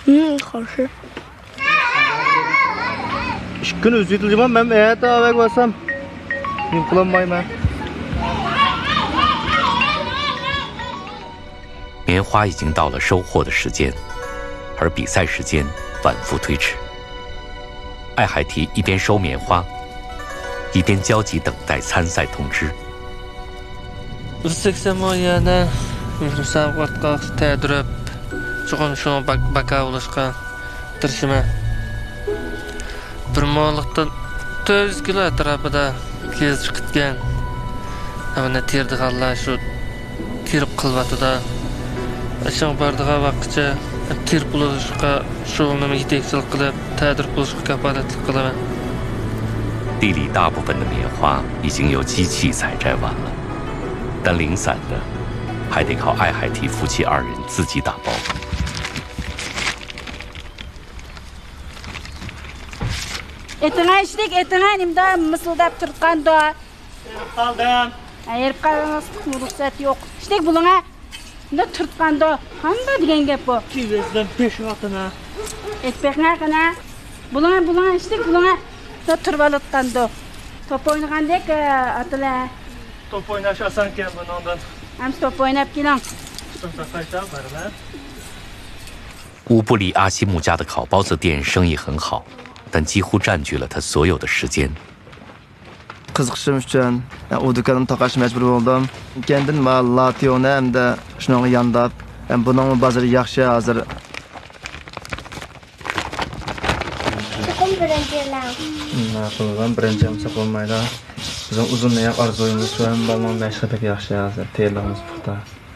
好吃。 Gün üzüldüm ben evet abi basam. Yıkılamayım. 棉花已经到了收获的时间，而比赛时间反复推迟。艾海提一边收棉花，一边焦急等待参赛通知。 bir mo'lliqdan 400 kilo atrofida kezib chiqitgan. Mana terdiganlar shu terib qilyotida. Ashang bardiga vaqtcha terib bo'lishga shug'ullanib yetakchilik qilib, ta'dir bo'lishga kafolatlik qilaman. 地里大部分的棉花已经由机器采摘完了，但零散的还得靠艾海提夫妻2人自己打包。 Etine içtik, etine nimde mısıldap Türkkan'da. Kaldım. Ayırıp kalınız, ruhsat yok. İçtik buluna, ne Türkkan'da. Handa diyen gep bu. Kivizden 5 atına. Ekpekine kına. Buluna içtik, buluna ne Türkbalıkkan'da. Top oynayan dek atıla. Top oynaş asanken bunu ondan. Hem top oynayıp gelen. 乌布里阿西木家的烤包子店生意很好。 但几乎占据了他所有的时间。 Qiziqishim uchun u do'konimni taqashga majbur bo'ldim. Kendin Lationi hamda shunga yondab, buning bozori yaxshi hozir. Birinchi ham bo'lmaydi. Bizning uzun oyoq orzuyimiz shu ham balon mashqidagi yaxshi hozir tayyorlarimiz puxta.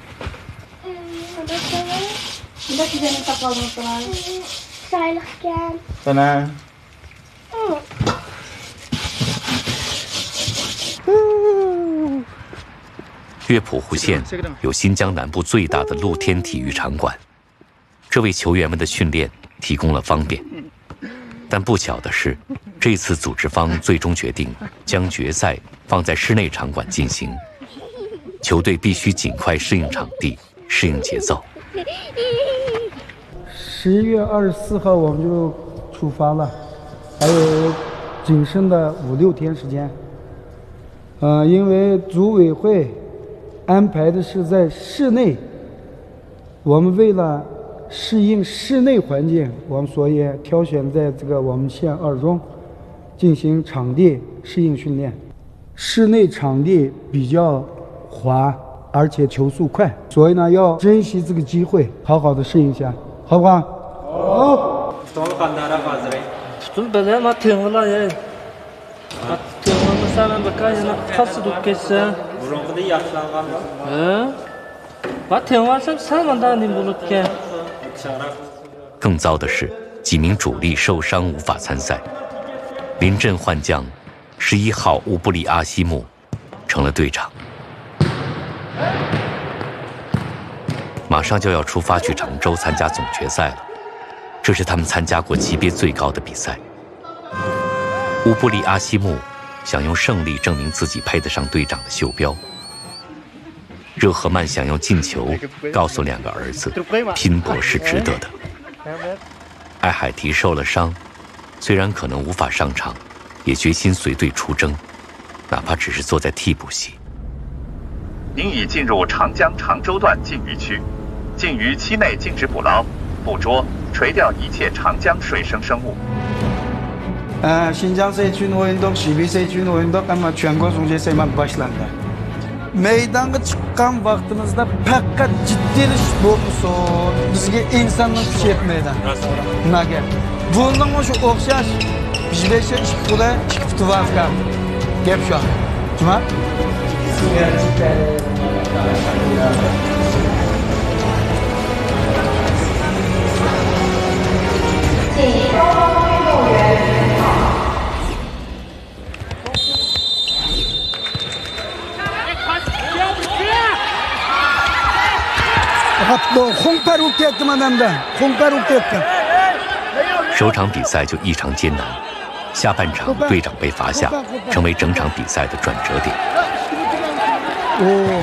Bunda sizning taqolmoqlar. Sayliqkan. Bana 乐谱湖县有新疆南部最大的露天体育场馆，这为球员们的训练提供了方便。但不巧的是，这次组织方最终决定将决赛放在室内场馆进行，球队必须尽快适应场地、适应节奏。 11月24号我们就出发了，还有仅剩的5、6天时间。因为组委会 安排的是在室内，我们为了适应室内环境，我们所以挑选在这个我们县2中进行场地适应训练。室内场地比较滑，而且球速快，所以呢要珍惜这个机会，好好的适应一下，好不好？好。 更糟的是，几名主力受伤无法参赛。临阵换将，11号乌布里阿西木成了队长。马上就要出发去常州参加总决赛了，这是他们参加过级别最高的比赛。乌布里阿西木想用胜利证明自己配得上队长的袖标。 热赫曼想用进球告诉2个儿子，拼搏是值得的。艾海提受了伤，虽然可能无法上场，也决心随队出征，哪怕只是坐在替补席。 您已进入长江常州段禁渔区，禁渔期内禁止捕捞、捕捉、垂钓一切长江水生生物。 Şinjan Seçin oyunduk, Şibi Seçin oyunduk ama Çuangol Sungje Seyman başlandı. Meydanga çıkan vaktimizde fakat ciddiliş olmuşsun. Bizge insanlık kuchu yetmeydi. Nage. Bundan şu okşaş, bizbeşe iki kula, iki putuvarka. Gep şu an. Cuma? Hatta 首场比赛就异常艰难，下半场队长被罚下，成为整场比赛的转折点。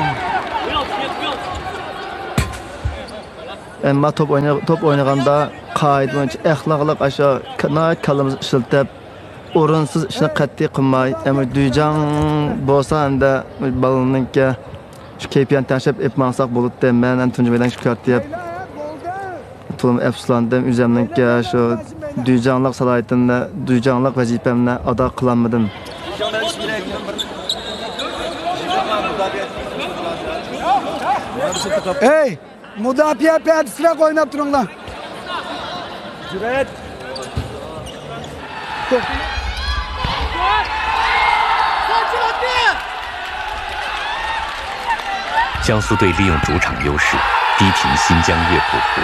top oynaganda qoida bo'yicha axloqliq asho kalamizni ishlatib o'rinsiz ishni qat'iy qilmay duyjang bo'lsa hamda balaninki shu kayfiyatni tashlab etmasak bo'ladi men ham tunji bilan shu kartiyab to'lim afsuslandim o'zimninki shu duyjangliq salohiyatini duyjangliq vazifamni ado qilolmadim. Hey, mudofaa piyadasilar o'ynab turinglar. Jur'at. 江苏队利用主场优势，逼平新疆乐谱图。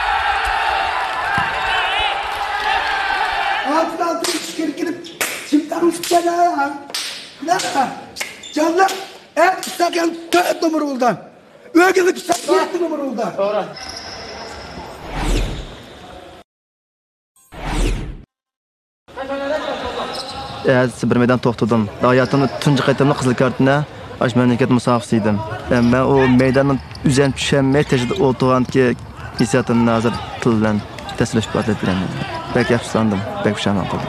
Canlar, sakin dört numara oldu. Ögülük sakin numara oldu. Doğru. Bir meydan to'xtadim. Hayatımda tunji qaytamda qizil kartini ash mamlakat musofisi edim. Men o meydanning uzan tushunmay tejida o'tirganki hissiyotimni hozir til bilan tasvirlashib ifodalab beraman. Bek afsuslandim, bek pushaymon qildim.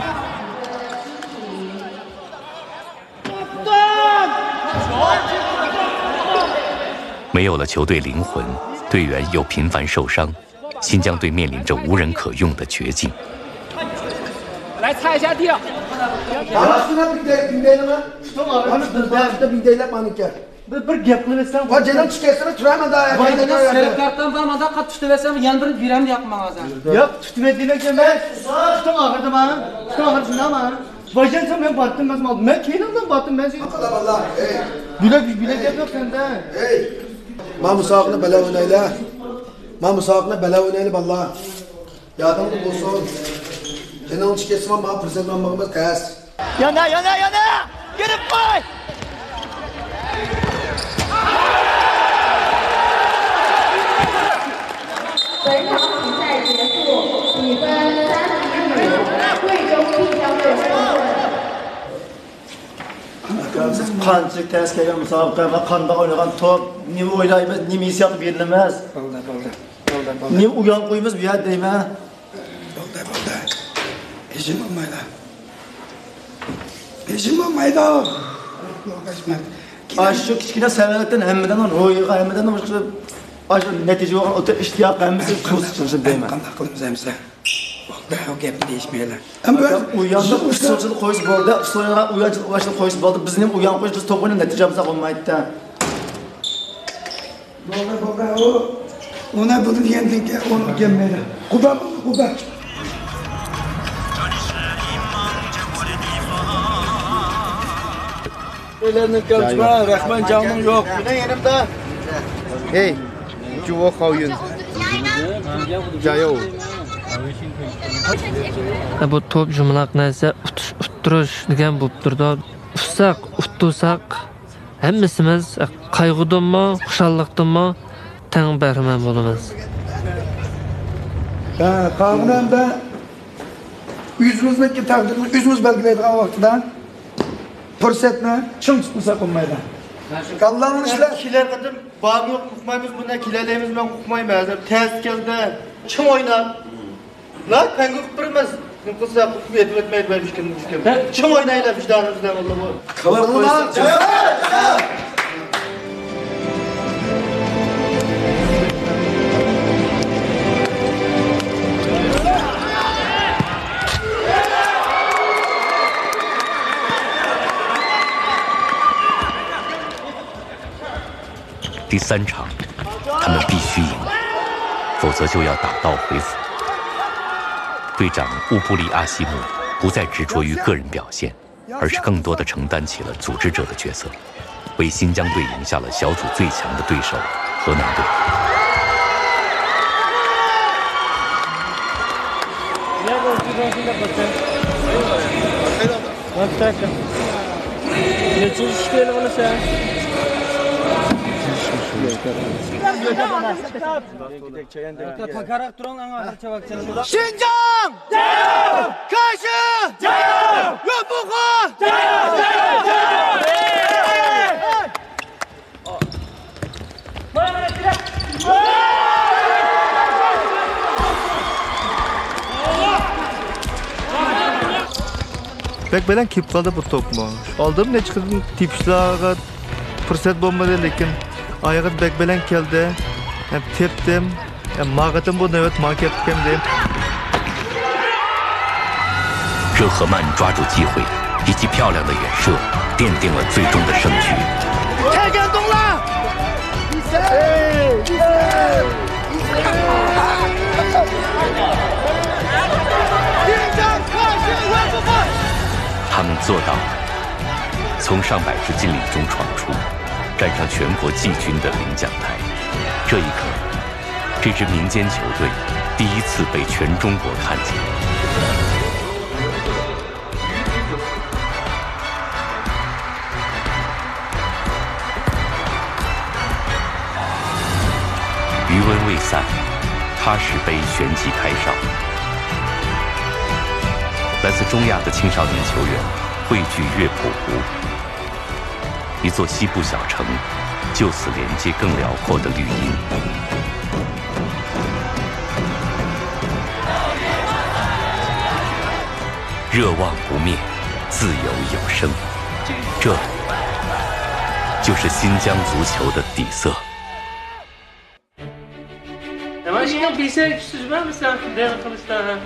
没有了球队灵魂，队员又频繁受伤，新疆队面临着无人可用的绝境。 来擦一下地。 Bir gap qilsam, va janan chiqaysam turaman da. Serap kartdan bo'lmasa qat tutibsam, yana bir biram yoqman hozir. Yo'q, tutmaydi ekan men. Tutam og'irdi men. Tutam og'irdi men. Vajansam men batdim emas, men kelindan batdim men. Allah, ey. Bilek yo'q senda. Ey. Ma musoqni bala o'ynayla. Ma musoqni bala o'ynayla vallah. Yodingda bo'lsin. Janan chiqaysam, men prezident bo'lmamiz qas. Yana. Girib qo'y. 本场比赛结束，比分3-5，贵州晋江队获胜。 Qancha tez kelgan musobaqa va qanday o'ynagan to'p, nima o'ylaymiz, nima hissiyot berilmas. Bo'ldi. Nima uyon qo'ymiz bu yerda deyman. Bo'ldi. Hejim olmaydi. Shu kichkina sababdan hammadan ro'yiga, hammadan boshqa aşk netice olan o iştiyak kalması kuşsun değil mi? Qanday qilamiz hamsa? Bo'ldi, o gapni deyishmaylar. Uyandı, usulchilik qo'yish bo'ldi, usulga uyanchilik ulaşlik qo'yish bo'ldi. Bizning uyan qo'yish biz to'p o'ynab natijamiz olmaydi-da. Bo'ldi, o ona bunu degandek onu kelmaydi. Quba. Ellerini kalçma, Rahman canım yok. Yine yanımda. Hey. Juvo Khoyun. Jayo. Bu top jumlaq narsa uttirish degan bo'lib turdi. Utsak hammasimiz qayg'udanmi, xushalliqdanmi tang bahramand bo'lamiz. Qavnanda yüzümüzdeki takdirni yüzümüz belgilaydigan vaqtida fursatni ching tutmasa qolmaydi. Kallanın işler. Kiler kadar bağım yok, hukmayımız bundan kilerlerimiz ben hukmayım hazır. Ters kezde, çım oynar. La, pengü hukmırmaz. Kısa hukmu etmetmeyi ben düşkün. Çım oynayla vicdanımızdan Allah bu. Kallanın. 第3场，他们必须赢，否则就要打道回府。队长乌布里阿西木不再执着于个人表现，而是更多地承担起了组织者的角色，为新疆队赢下了小组最强的对手河南队。 新疆加油！开心加油！岳不河加油！ bek bilan kelib qoldi bu to'pmi. Oldim necha qizim tepishlarga fursat bo'lmadi, lekin oyog'i bek bilan keldi. Ham tepdim. Mag'atim bu navbat ma ketdim deb. 热赫曼抓住机会，以及漂亮的远射，奠定了最终的胜局。 太感动了！ 他们做到了，从上百支劲旅中闯出，站上全国季军的领奖台。这一刻，这支民间球队第一次被全中国看见。余温未散，哈士杯旋即开哨。来自中亚的青少年球员汇聚乐谱湖，一座西部小城，就此连接更辽阔的绿荫。热望不灭，自由有声，这就是新疆足球的底色。 ماشي بيسالك تجمع بس داير 15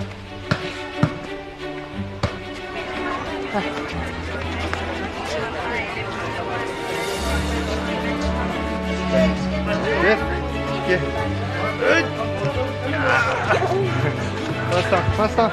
Passa.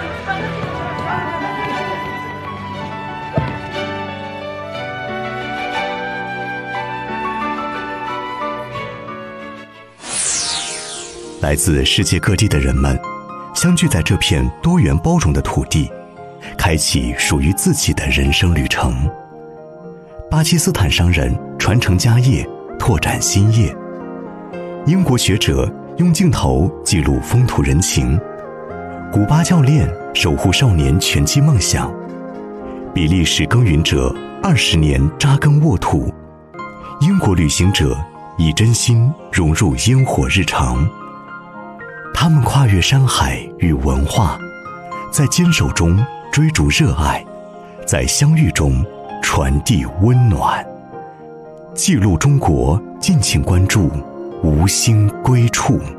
来自世界各地的人们，相聚在这片多元包容的土地，开启属于自己的人生旅程。巴基斯坦商人传承家业，拓展新业；英国学者用镜头记录风土人情；古巴教练守护少年拳击梦想；比利时耕耘者20年扎根沃土；英国旅行者以真心融入烟火日常。他们跨越山海与文化，在坚守中追逐热爱，在相遇中传递温暖。记录中国，敬请关注无心归处。